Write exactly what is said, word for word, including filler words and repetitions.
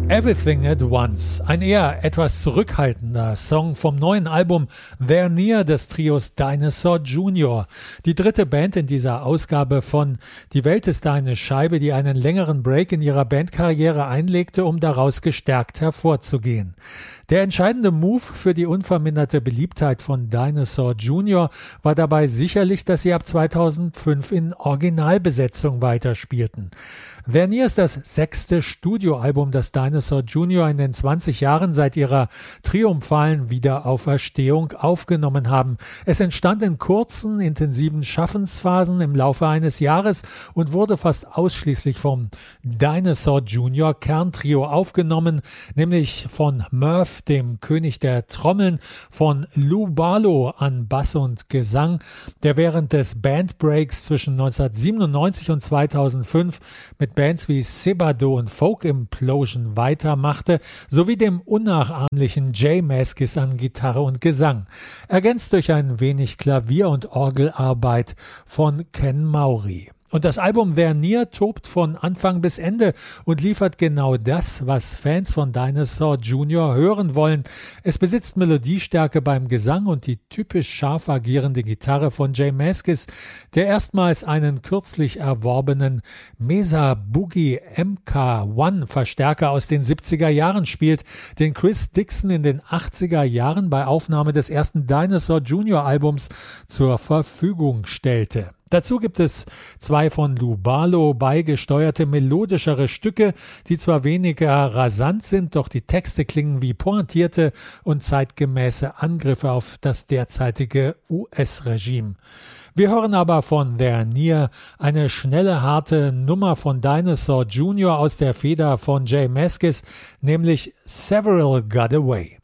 Everything at Once, ein eher etwas zurückhaltender Song vom neuen Album They're Near des Trios Dinosaur Junior. Die dritte Band in dieser Ausgabe von Die Welt ist eine Scheibe, die einen längeren Break in ihrer Bandkarriere einlegte, um daraus gestärkt hervorzugehen. Der entscheidende Move für die unverminderte Beliebtheit von Dinosaur Junior war dabei sicherlich, dass sie ab zweitausendfünf in Originalbesetzung weiterspielten. They're Near ist das sechste Studioalbum, das Dinosaur Junior in den zwanzig Jahren seit ihrer triumphalen Wiederauferstehung aufgenommen haben. Es entstand in kurzen, intensiven Schaffensphasen im Laufe eines Jahres und wurde fast ausschließlich vom Dinosaur Junior Kerntrio aufgenommen, nämlich von Murph, dem König der Trommeln, von Lou Barlow an Bass und Gesang, der während des Bandbreaks zwischen neunzehnhundertsiebenundneunzig und zweitausendfünf mit Bands wie Sebado und Folk Implosion weitermachte, sowie dem unnachahmlichen Jay Mascis an Gitarre und Gesang, ergänzt durch ein wenig Klavier- und Orgelarbeit von Ken Maury. Und das Album They're Near tobt von Anfang bis Ende und liefert genau das, was Fans von Dinosaur Junior hören wollen. Es besitzt Melodiestärke beim Gesang und die typisch scharf agierende Gitarre von Jay Mascis, der erstmals einen kürzlich erworbenen Mesa Boogie M K eins Verstärker aus den siebziger Jahren spielt, den Chris Dixon in den achtziger Jahren bei Aufnahme des ersten Dinosaur Junior Albums zur Verfügung stellte. Dazu gibt es zwei von Lou Barlow beigesteuerte melodischere Stücke, die zwar weniger rasant sind, doch die Texte klingen wie pointierte und zeitgemäße Angriffe auf das derzeitige U S-Regime. Wir hören aber von They're Near eine schnelle, harte Nummer von Dinosaur Junior aus der Feder von Jay Mascis, nämlich Several Got Away.